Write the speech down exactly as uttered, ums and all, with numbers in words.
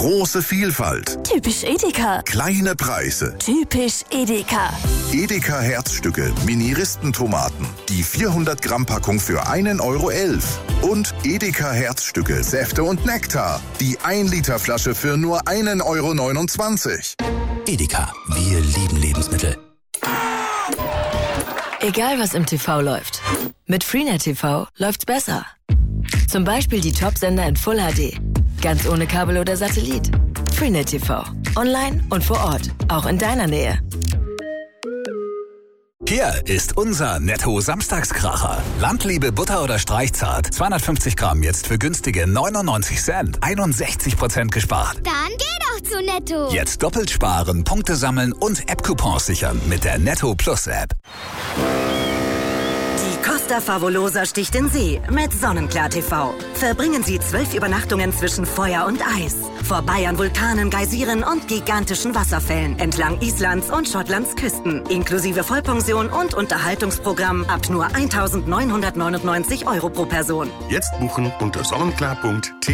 Große Vielfalt. Typisch Edeka. Kleine Preise. Typisch Edeka. Edeka Herzstücke, Mini-Ristentomaten. Die vierhundert Gramm Packung für einen Euro elf. Und Edeka Herzstücke, Säfte und Nektar. Die ein Liter Flasche für nur einen Euro neunundzwanzig. Edeka, wir lieben Lebensmittel. Egal was im T V läuft, mit Freenet T V läuft's besser. Zum Beispiel die Top-Sender in Full H D. Ganz ohne Kabel oder Satellit. Freenet T V. Online und vor Ort. Auch in deiner Nähe. Hier ist unser Netto-Samstagskracher. Landliebe Butter oder Streichzart. zweihundertfünfzig Gramm jetzt für günstige neunundneunzig Cent. einundsechzig Prozent gespart. Dann geh doch zu Netto. Jetzt doppelt sparen, Punkte sammeln und App-Coupons sichern mit der Netto Plus App. Die Costa Favolosa sticht in See mit Sonnenklar T V. Verbringen Sie zwölf Übernachtungen zwischen Feuer und Eis. Vorbei an Vulkanen, Geysiren und gigantischen Wasserfällen entlang Islands und Schottlands Küsten. Inklusive Vollpension und Unterhaltungsprogramm ab nur eintausendneunhundertneunundneunzig Euro pro Person. Jetzt buchen unter sonnenklar punkt t v.